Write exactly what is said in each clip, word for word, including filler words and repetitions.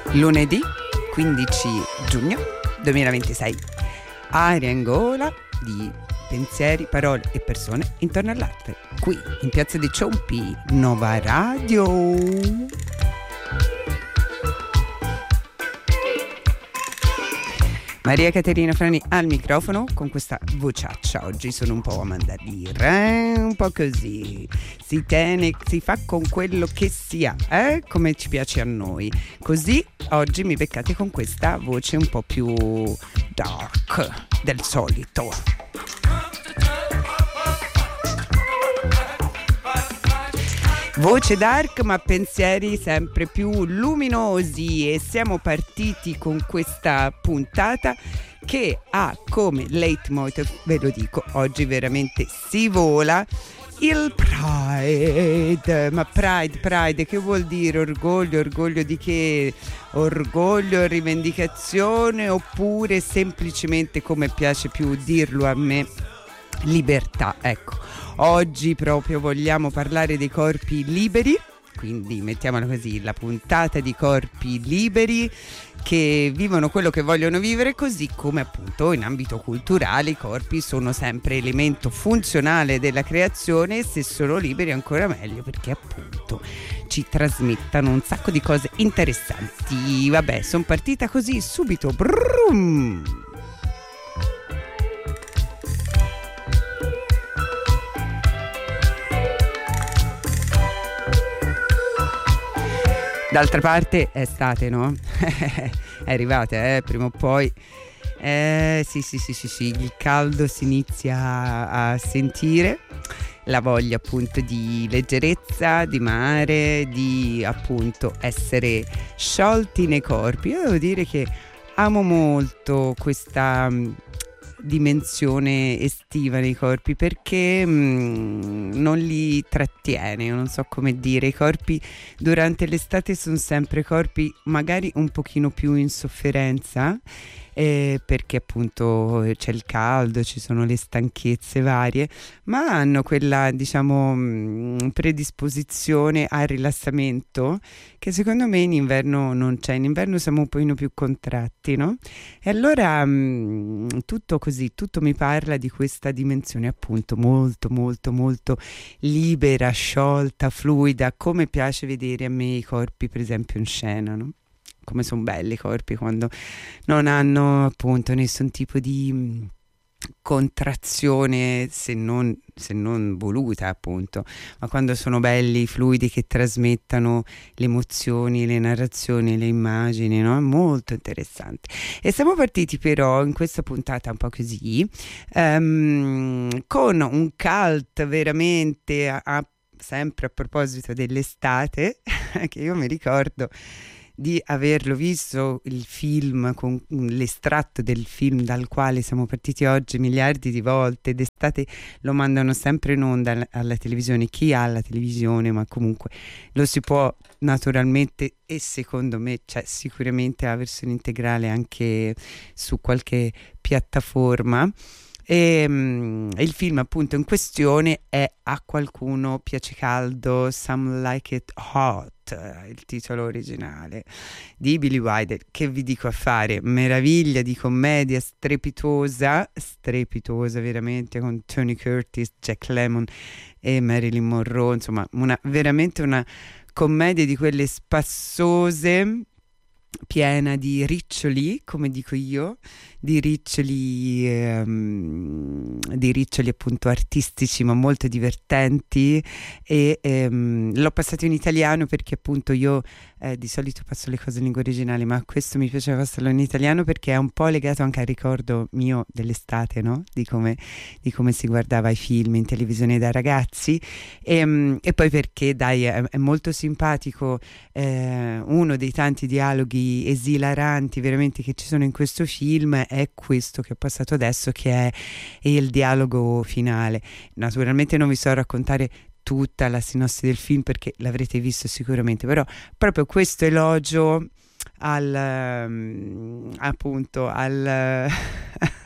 Lunedì quindici giugno duemilaventisei. Aria in gola di pensieri, parole e persone intorno all'arte. Qui in Piazza dei Ciompi, Nova Radio. Maria Caterina Frani al microfono con questa vociaccia. Oggi sono un po' a mandare, eh? Un po' così. Si tiene, si fa con quello che si ha, eh? Come ci piace a noi. Così oggi mi beccate con questa voce un po' più dark del solito. Voce dark ma pensieri sempre più luminosi, e siamo partiti con questa puntata che ha come leitmotiv, ve lo dico, oggi veramente si vola, il Pride. Ma Pride, Pride, che vuol dire? Orgoglio, orgoglio di che? Orgoglio, rivendicazione, oppure semplicemente, come piace più dirlo a me, libertà. Ecco, oggi proprio vogliamo parlare dei corpi liberi, quindi mettiamola così, la puntata di corpi liberi che vivono quello che vogliono vivere, così come appunto in ambito culturale i corpi sono sempre elemento funzionale della creazione, e se sono liberi ancora meglio, perché appunto ci trasmettano un sacco di cose interessanti. Vabbè, sono partita così subito. Brum! D'altra parte è estate, no? È arrivata, eh? Prima o poi. Eh, sì, sì, sì, sì, sì, il caldo si inizia a sentire, la voglia appunto di leggerezza, di mare, di appunto essere sciolti nei corpi. Io devo dire che amo molto questa dimensione estiva nei corpi, perché mh, non li trattiene, non so come dire. I corpi durante l'estate sono sempre corpi magari un pochino più in sofferenza, eh, perché appunto c'è il caldo, ci sono le stanchezze varie, ma hanno quella, diciamo, mh, predisposizione al rilassamento che secondo me in inverno non c'è. In inverno siamo un pochino più contratti, no? E allora mh, tutto così, tutto mi parla di questa dimensione appunto molto molto molto libera, sciolta, fluida, come piace vedere a me i corpi per esempio in scena, no? Come sono belli i corpi quando non hanno appunto nessun tipo di contrazione, se non, se non voluta appunto, ma quando sono belli, fluidi, che trasmettano le emozioni, le narrazioni, le immagini, no? È molto interessante. E siamo partiti però in questa puntata un po' così, um, con un cult veramente a, a, sempre a proposito dell'estate, che io mi ricordo di averlo visto, il film, con l'estratto del film dal quale siamo partiti oggi miliardi di volte. D'estate lo mandano sempre in onda alla televisione, chi ha la televisione, ma comunque lo si può naturalmente, e secondo me c'è sicuramente la versione integrale anche su qualche piattaforma. E, um, il film appunto in questione è A qualcuno piace caldo, Some Like It Hot, il titolo originale di Billy Wilder. Che vi dico a fare? Meraviglia di commedia strepitosa, strepitosa veramente, con Tony Curtis, Jack Lemmon e Marilyn Monroe, insomma una, veramente una commedia di quelle spassose, piena di riccioli, come dico io, di riccioli ehm, di riccioli appunto artistici, ma molto divertenti. E ehm, l'ho passato in italiano perché appunto io eh, di solito passo le cose in lingua originale, ma questo mi piaceva passarlo in italiano perché è un po' legato anche al ricordo mio dell'estate, no? Di come, di come si guardava i film in televisione da ragazzi, e, e poi perché dai è, è molto simpatico, eh, uno dei tanti dialoghi esilaranti veramente che ci sono in questo film è questo che ho passato adesso, che è il dialogo finale. Naturalmente non vi so raccontare tutta la sinossi del film perché l'avrete visto sicuramente, però proprio questo elogio al um, appunto al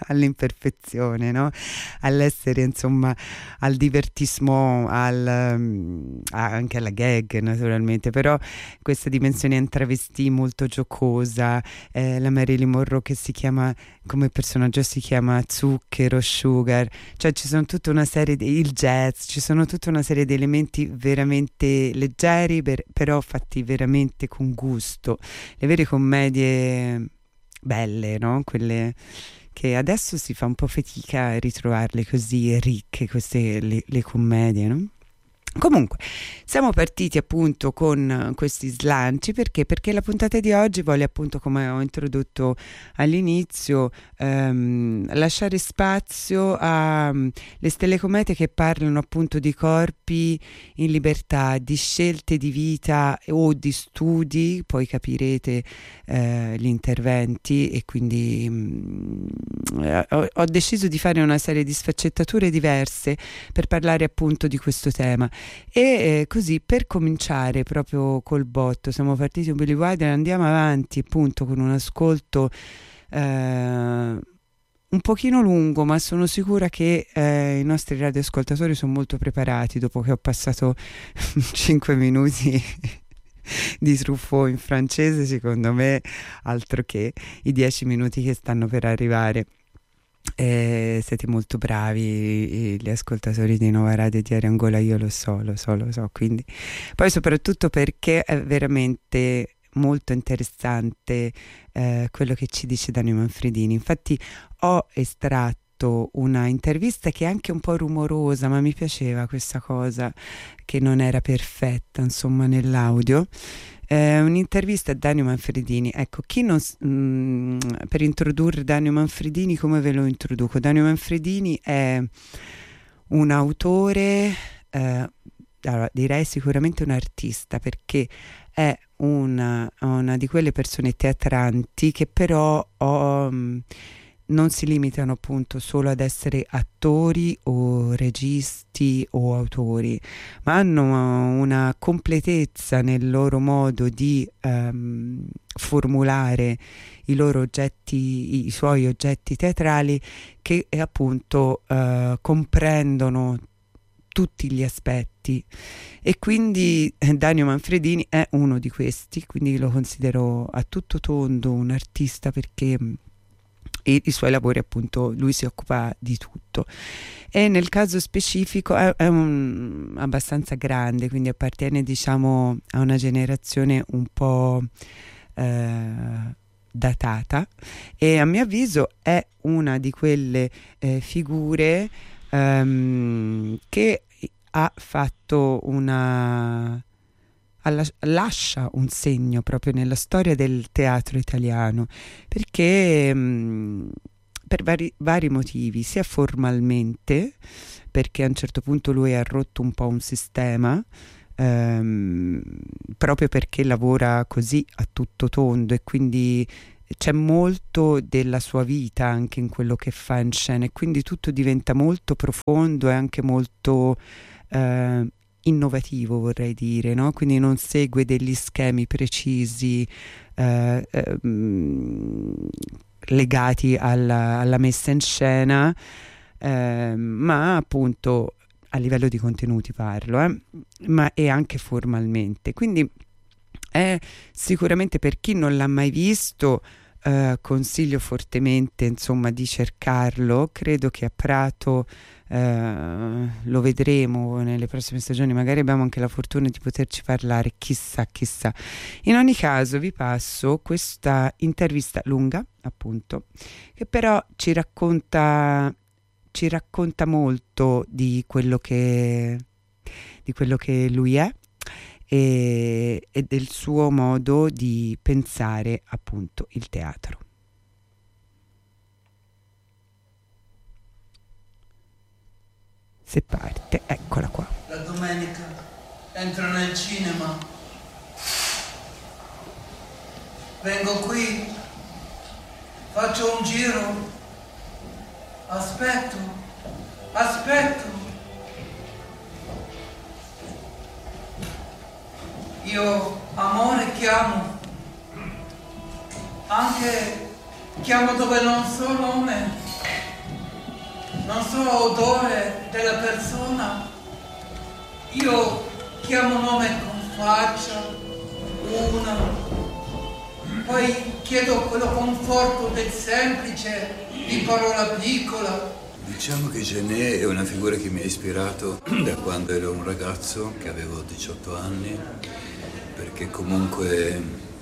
all'imperfezione, no? All'essere, insomma, al divertissement, al, um, anche alla gag naturalmente, però questa dimensione in travestì molto giocosa, eh, la Marilyn Monroe che si chiama, come personaggio si chiama Zucchero, Sugar, cioè ci sono tutta una serie di, il jazz, ci sono tutta una serie di elementi veramente leggeri, per, però fatti veramente con gusto, le vere commedie belle, no? Quelle che adesso si fa un po' fatica a ritrovarle così ricche, queste le, le commedie, no? Comunque, siamo partiti appunto con questi slanci perché? Perché la puntata di oggi vuole appunto, come ho introdotto all'inizio, ehm, lasciare spazio alle stelle comete che parlano appunto di corpi in libertà, di scelte di vita o di studi, poi capirete eh, gli interventi e quindi mh, ho, ho deciso di fare una serie di sfaccettature diverse per parlare appunto di questo tema. E eh, così, per cominciare proprio col botto, siamo partiti un Billy Wilder, andiamo avanti appunto con un ascolto eh, un pochino lungo, ma sono sicura che eh, i nostri radioascoltatori sono molto preparati dopo che ho passato cinque minuti di Truffaut in francese. Secondo me altro che i dieci minuti che stanno per arrivare. Eh, siete molto bravi gli ascoltatori di Nova Radio e di Arangola, io lo so, lo so, lo so, quindi poi soprattutto perché è veramente molto interessante eh, quello che ci dice Danio Manfredini. Infatti ho estratto una intervista che è anche un po' rumorosa, ma mi piaceva questa cosa che non era perfetta, insomma, nell'audio. Eh, un'intervista a Danio Manfredini. Ecco, chi non, mh, per introdurre Danio Manfredini, come ve lo introduco? Danio Manfredini è un autore, eh, allora, direi sicuramente un artista, perché è una, una di quelle persone teatranti che però ho, mh, non si limitano appunto solo ad essere attori o registi o autori, ma hanno una completezza nel loro modo di um, formulare i loro oggetti, i suoi oggetti teatrali, che eh, appunto uh, comprendono tutti gli aspetti, e quindi eh, Danio Manfredini è uno di questi, quindi lo considero a tutto tondo un artista, perché e i suoi lavori appunto lui si occupa di tutto, e nel caso specifico è, è un, abbastanza grande, quindi appartiene diciamo a una generazione un po' eh, datata, e a mio avviso è una di quelle eh, figure ehm, che ha fatto una Alla, lascia un segno proprio nella storia del teatro italiano, perché mh, per vari, vari motivi, sia formalmente, perché a un certo punto lui ha rotto un po' un sistema, ehm, proprio perché lavora così a tutto tondo, e quindi c'è molto della sua vita anche in quello che fa in scena, e quindi tutto diventa molto profondo e anche molto eh, innovativo, vorrei dire, no? Quindi non segue degli schemi precisi eh, eh, legati alla, alla messa in scena, eh, ma appunto a livello di contenuti parlo, eh, ma e anche formalmente. Quindi è sicuramente, per chi non l'ha mai visto, eh, consiglio fortemente insomma di cercarlo. Credo che a Prato Uh, lo vedremo nelle prossime stagioni, magari abbiamo anche la fortuna di poterci parlare, chissà chissà. In ogni caso vi passo questa intervista lunga, appunto, che però ci racconta ci racconta molto di quello che di quello che lui è, e, e del suo modo di pensare appunto il teatro. Se parte, eccola qua. La domenica entro nel cinema, vengo qui, faccio un giro, aspetto, aspetto. Io amore chiamo, anche chiamo dove non so nome. non so odore della persona, io chiamo nome con faccia, una, poi chiedo quello conforto del semplice, di parola piccola. Diciamo che Genet è una figura che mi ha ispirato da quando ero un ragazzo, che avevo diciotto anni, perché comunque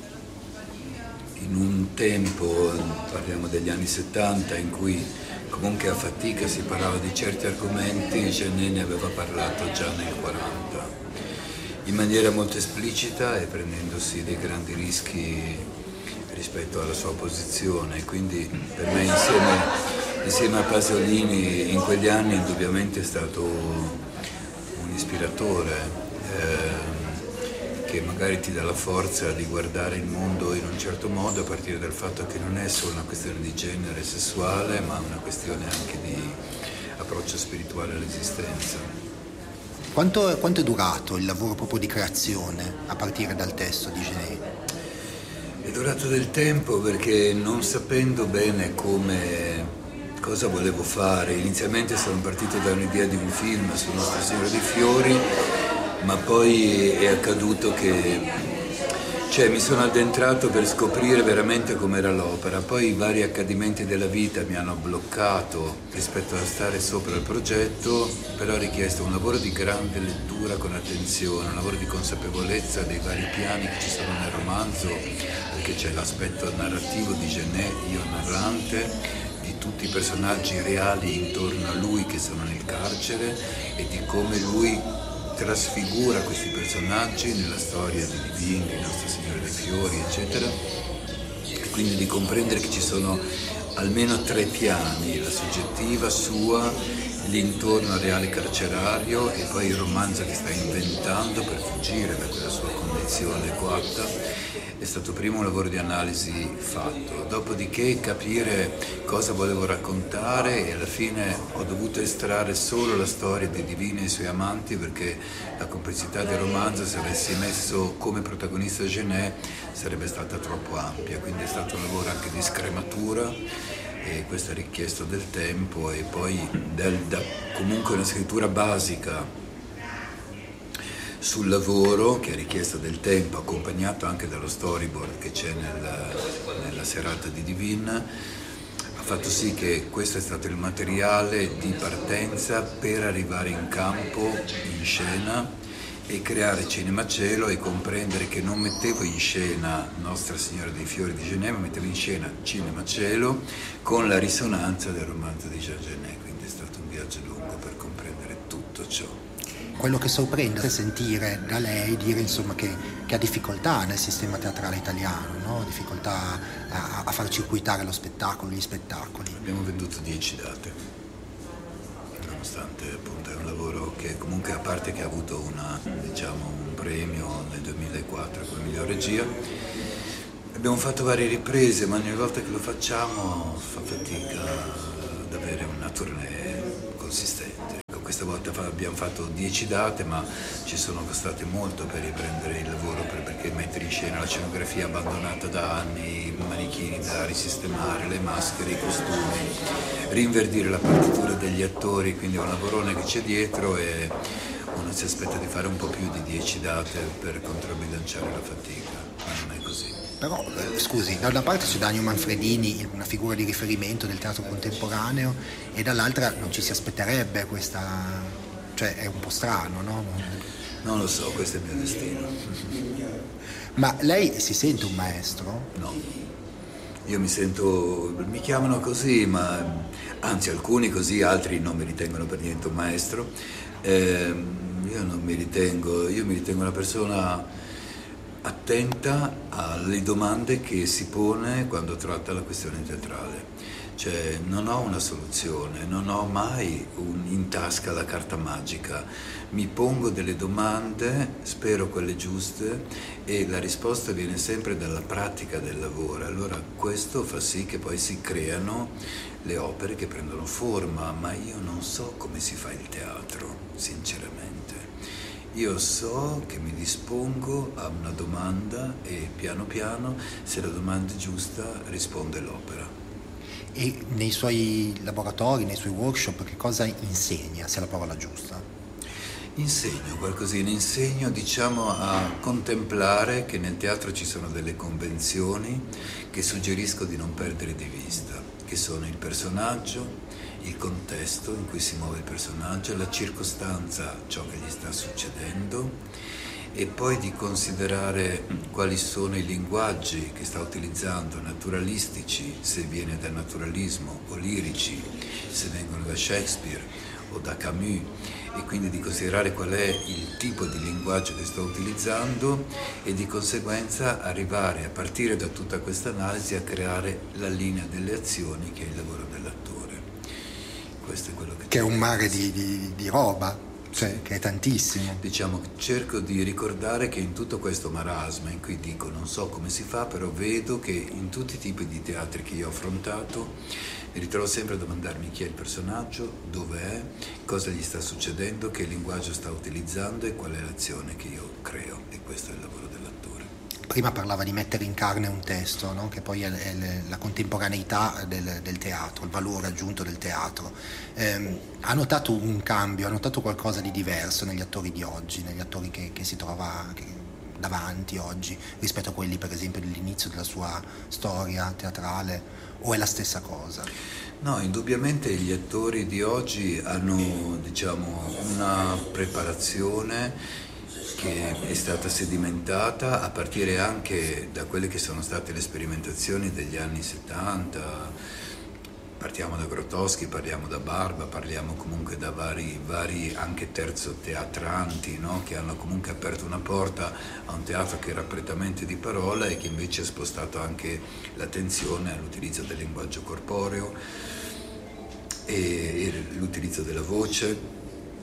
in un tempo, parliamo degli anni settanta, in cui comunque a fatica si parlava di certi argomenti, Genet ne aveva parlato già nel quaranta, in maniera molto esplicita e prendendosi dei grandi rischi rispetto alla sua posizione. Quindi per me insieme... Insieme a Pasolini in quegli anni indubbiamente è stato un ispiratore eh, che magari ti dà la forza di guardare il mondo in un certo modo, a partire dal fatto che non è solo una questione di genere sessuale, ma una questione anche di approccio spirituale all'esistenza. Quanto, quanto è durato il lavoro proprio di creazione a partire dal testo di Genet? È durato del tempo perché non sapendo bene come... cosa volevo fare. Inizialmente sono partito da un'idea di un film su Nostra Signora dei Fiori, ma poi è accaduto che cioè, mi sono addentrato per scoprire veramente com'era l'opera, poi i vari accadimenti della vita mi hanno bloccato rispetto a stare sopra il progetto, però ha richiesto un lavoro di grande lettura con attenzione, un lavoro di consapevolezza dei vari piani che ci sono nel romanzo, perché c'è l'aspetto narrativo di Genet, io narrante, di tutti i personaggi reali intorno a lui che sono nel carcere e di come lui trasfigura questi personaggi nella storia di Divine, di Nostra Signora dei Fiori, eccetera. E quindi di comprendere che ci sono almeno tre piani, la soggettiva sua, l'intorno al reale carcerario e poi il romanzo che sta inventando per fuggire da quella sua condizione coatta. È stato prima un lavoro di analisi fatto, dopodiché capire cosa volevo raccontare e alla fine ho dovuto estrarre solo la storia di Divine e i suoi amanti, perché la complessità del romanzo, se avessi messo come protagonista Genet, sarebbe stata troppo ampia, quindi è stato un lavoro anche di scrematura e questo ha richiesto del tempo e poi del, da, comunque una scrittura basica sul lavoro che ha richiesto del tempo, accompagnato anche dallo storyboard che c'è nella, nella serata di Divine, ha fatto sì che questo è stato il materiale di partenza per arrivare in campo, in scena e creare Cinema Cielo e comprendere che non mettevo in scena Nostra Signora dei Fiori di Genet, ma mettevo in scena Cinema Cielo con la risonanza del romanzo di Jean Genet, quindi è stato un viaggio lungo per comprendere tutto ciò. Quello che sorprende è sentire da lei dire insomma che, che ha difficoltà nel sistema teatrale italiano, no? Difficoltà a, a far circuitare lo spettacolo, gli spettacoli. Abbiamo venduto dieci date, nonostante appunto è un lavoro che comunque, a parte che ha avuto una, diciamo, un premio nel duemilaquattro come miglior regia, abbiamo fatto varie riprese, ma ogni volta che lo facciamo fa fatica ad avere una tournée consistente. Questa volta abbiamo fatto dieci date, ma ci sono costate molto per riprendere il lavoro, perché mettere in scena la scenografia abbandonata da anni, i manichini da risistemare, le maschere, i costumi, rinverdire la partitura degli attori, quindi è un lavorone che c'è dietro e uno si aspetta di fare un po' più di dieci date per controbilanciare la fatica, ma non è così. Però, eh, scusi, da una parte c'è Daniel Manfredini, una figura di riferimento del teatro contemporaneo, e dall'altra non ci si aspetterebbe questa... cioè è un po' strano, no? Non lo so, questo è il mio destino. Ma lei si sente un maestro? No, io mi sento... mi chiamano così, ma anzi alcuni così, altri non mi ritengono per niente un maestro. Eh, io non mi ritengo, io mi ritengo una persona attenta alle domande che si pone quando tratta la questione teatrale. Cioè non ho una soluzione, non ho mai un, in tasca la carta magica, mi pongo delle domande, spero quelle giuste e la risposta viene sempre dalla pratica del lavoro. Allora questo fa sì che poi si creano le opere che prendono forma, ma io non so come si fa il teatro, sinceramente. Io so che mi dispongo a una domanda e piano piano, se la domanda è giusta, risponde l'opera. E nei suoi laboratori, nei suoi workshop, che cosa insegna, se è la parola giusta? Insegno qualcosina, insegno diciamo a contemplare che nel teatro ci sono delle convenzioni che suggerisco di non perdere di vista, che sono il personaggio, il contesto in cui si muove il personaggio, la circostanza, ciò che gli sta succedendo, e poi di considerare quali sono i linguaggi che sta utilizzando, naturalistici se viene dal naturalismo, o lirici se vengono da Shakespeare o da Camus, e quindi di considerare qual è il tipo di linguaggio che sto utilizzando e di conseguenza arrivare a partire da tutta questa analisi a creare la linea delle azioni che è il lavoro dell'attore. Questo è quello che... Che è un mare di, di, di roba. Cioè, che è tantissimo. Diciamo, cerco di ricordare che in tutto questo marasma in cui dico non so come si fa, però vedo che in tutti i tipi di teatri che io ho affrontato mi ritrovo sempre a domandarmi chi è il personaggio, dove è, cosa gli sta succedendo, che linguaggio sta utilizzando e qual è l'azione che io creo, e questo è il lavoro dell'attore. Prima parlava di mettere in carne un testo, no? Che poi è, è la contemporaneità del, del teatro, il valore aggiunto del teatro. Eh, ha notato un cambio, ha notato qualcosa di diverso negli attori di oggi, negli attori che, che si trova che, davanti oggi, rispetto a quelli per esempio dell'inizio della sua storia teatrale, o è la stessa cosa? No, indubbiamente gli attori di oggi hanno, diciamo, una preparazione che è stata sedimentata a partire anche da quelle che sono state le sperimentazioni degli anni settanta. Partiamo da Grotowski, parliamo da Barba, parliamo comunque da vari, vari anche terzoteatranti, no? Che hanno comunque aperto una porta a un teatro che era prettamente di parola e che invece ha spostato anche l'attenzione all'utilizzo del linguaggio corporeo e, e l'utilizzo della voce.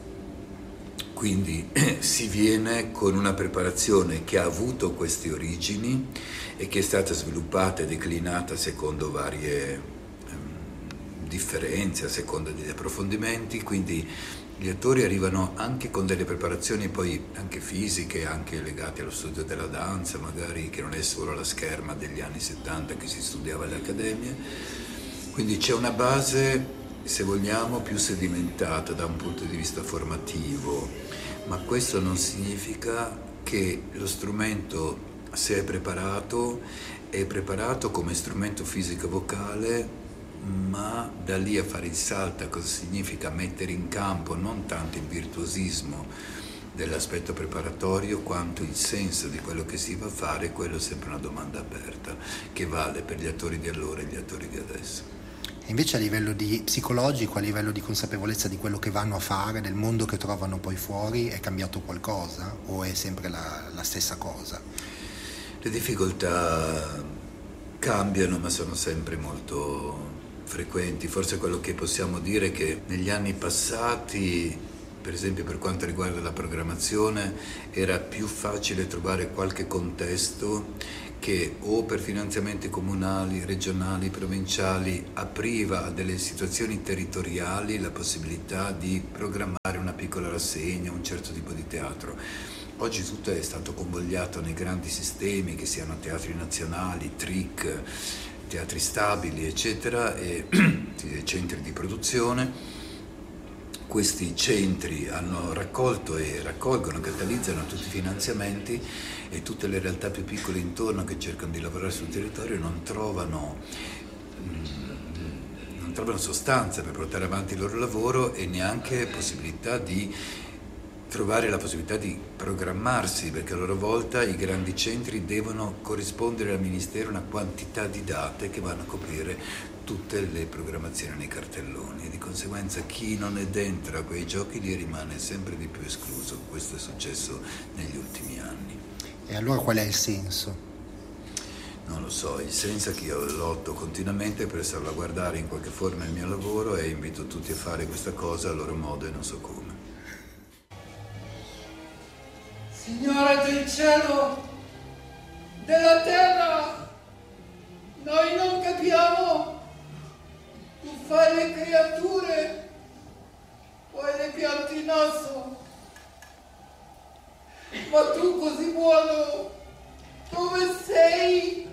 Quindi eh, si viene con una preparazione che ha avuto queste origini e che è stata sviluppata e declinata secondo varie ehm, differenze, a seconda degli approfondimenti, quindi gli attori arrivano anche con delle preparazioni poi anche fisiche, anche legate allo studio della danza, magari che non è solo la scherma degli anni settanta che si studiava alle accademie, quindi c'è una base, se vogliamo, più sedimentata da un punto di vista formativo, ma questo non significa che lo strumento, se è preparato, è preparato come strumento fisico-vocale, ma da lì a fare il salto a cosa significa mettere in campo non tanto il virtuosismo dell'aspetto preparatorio quanto il senso di quello che si va a fare, quello è sempre una domanda aperta che vale per gli attori di allora e gli attori di adesso. Invece a livello di psicologico, a livello di consapevolezza di quello che vanno a fare, del mondo che trovano poi fuori, è cambiato qualcosa o è sempre la, la stessa cosa? Le difficoltà cambiano, ma sono sempre molto frequenti. Forse quello che possiamo dire è che negli anni passati, per esempio per quanto riguarda la programmazione, era più facile trovare qualche contesto che o per finanziamenti comunali, regionali, provinciali apriva a delle situazioni territoriali la possibilità di programmare una piccola rassegna, un certo tipo di teatro. Oggi tutto è stato convogliato nei grandi sistemi, che siano teatri nazionali, T R I C, teatri stabili, eccetera, e centri di produzione. Questi centri hanno raccolto e raccolgono, catalizzano tutti i finanziamenti, e tutte le realtà più piccole intorno che cercano di lavorare sul territorio non trovano, non trovano sostanza per portare avanti il loro lavoro e neanche possibilità di trovare la possibilità di programmarsi, perché a loro volta i grandi centri devono corrispondere al Ministero una quantità di date che vanno a coprire tutte le programmazioni nei cartelloni, e di conseguenza chi non è dentro a quei giochi lì rimane sempre di più escluso. Questo è successo negli ultimi anni. E allora qual è il senso? Non lo so, il senso è che io lotto continuamente per salvaguardare in qualche forma il mio lavoro e invito tutti a fare questa cosa a loro modo e non so come. Signore del cielo, della terra, noi non capiamo, tu fai le creature, poi le pianti in asso, ma tu così buono, dove sei?